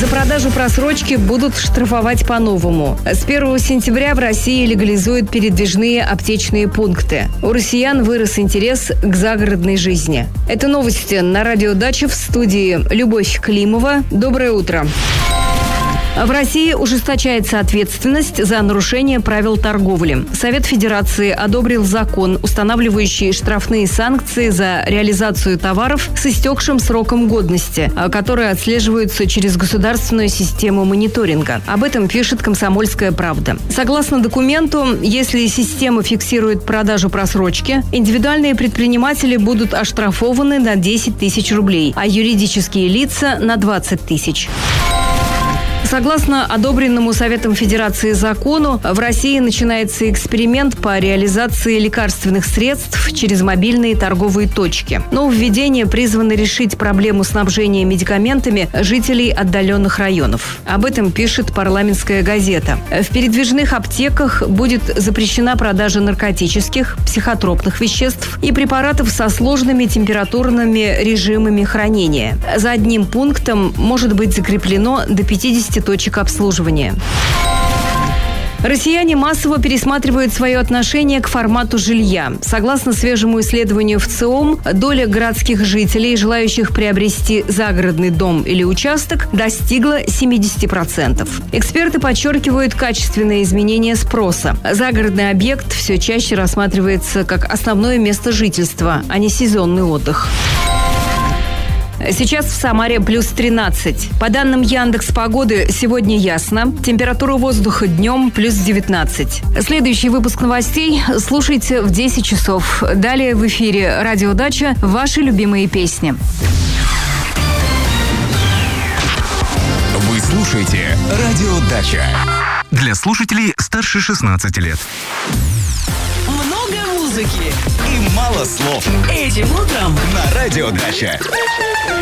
За продажу просрочки будут штрафовать по-новому. С 1 сентября в России легализуют передвижные аптечные пункты. У россиян вырос интерес к загородной жизни. Это новости на радио «Дача», в студии Любовь Климова. Доброе утро. В России ужесточается ответственность за нарушение правил торговли. Совет Федерации одобрил закон, устанавливающий штрафные санкции за реализацию товаров с истекшим сроком годности, которые отслеживаются через государственную систему мониторинга. Об этом пишет «Комсомольская правда». Согласно документу, если система фиксирует продажу просрочки, индивидуальные предприниматели будут оштрафованы на 10 тысяч рублей, а юридические лица – на 20 тысяч. Согласно одобренному Советом Федерации закону, в России начинается эксперимент по реализации лекарственных средств через мобильные торговые точки. Нововведения призваны решить проблему снабжения медикаментами жителей отдаленных районов. Об этом пишет «Парламентская газета». В передвижных аптеках будет запрещена продажа наркотических, психотропных веществ и препаратов со сложными температурными режимами хранения. За одним пунктом может быть закреплено до 50 точек обслуживания. Россияне массово пересматривают свое отношение к формату жилья. Согласно свежему исследованию ВЦИОМ, доля городских жителей, желающих приобрести загородный дом или участок, достигла 70%. Эксперты подчеркивают качественные изменения спроса. Загородный объект все чаще рассматривается как основное место жительства, а не сезонный отдых. Сейчас в Самаре плюс 13. По данным Яндекс.Погоды, сегодня ясно. Температура воздуха днем плюс 19. Следующий выпуск новостей слушайте в 10 часов. Далее в эфире «Радио Дача» ваши любимые песни. Вы слушаете «Радио Дача». Для слушателей старше 16 лет. Много музыки И мало слов. этим утром На «Радио Дача».